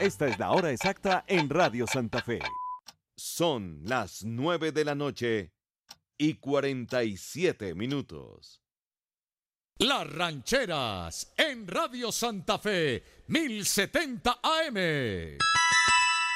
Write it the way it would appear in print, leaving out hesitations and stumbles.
Esta es la hora exacta en Radio Santa Fe. Son las 9 de la noche y 47 minutos. Las Rancheras en Radio Santa Fe, 1070 AM.